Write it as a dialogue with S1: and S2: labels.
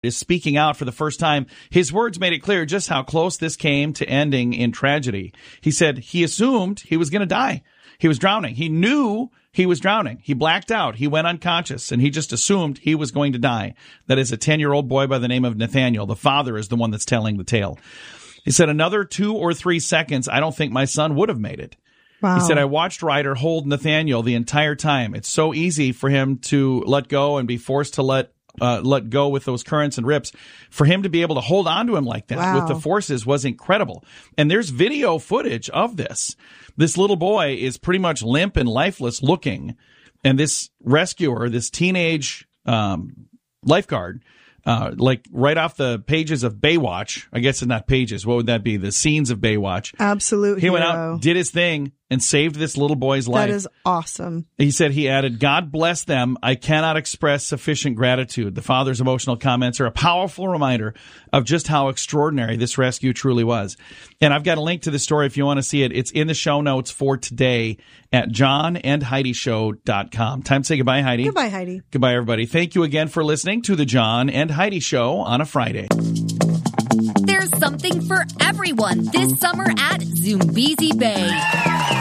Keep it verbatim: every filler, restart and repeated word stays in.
S1: is speaking out for the first time. His words made it clear just how close this came to ending in tragedy. He said he assumed he was going to die. He was drowning. He knew he was drowning. He blacked out. He went unconscious, and he just assumed he was going to die. That is a ten-year-old boy by the name of Nathaniel. The father is the one that's telling the tale. He said, another two or three seconds, I don't think my son would have made it.
S2: Wow.
S1: He said, I watched Ryder hold Nathaniel the entire time. It's so easy for him to let go and be forced to let Uh, let go with those currents and rips. For him to be able to hold on to him like that
S2: Wow.
S1: with the forces was incredible. And there's video footage of this. This little boy is pretty much limp and lifeless looking. And this rescuer, this teenage um, lifeguard, uh, like right off the pages of Baywatch, I guess it's not pages. What would that be? The scenes of Baywatch.
S2: Absolute
S1: He
S2: hero.
S1: went out, did his thing, and saved this little boy's life.
S2: That is awesome.
S1: He said, he added, God bless them. I cannot express sufficient gratitude. The father's emotional comments are a powerful reminder of just how extraordinary this rescue truly was. And I've got a link to the story if you want to see it. It's in the show notes for today at john and heidi show dot com. Time to say goodbye, Heidi.
S2: Goodbye, Heidi.
S1: Goodbye, everybody. Thank you again for listening to the John and Heidi Show on a Friday.
S3: There's something for everyone this summer at Zoombezi Bay.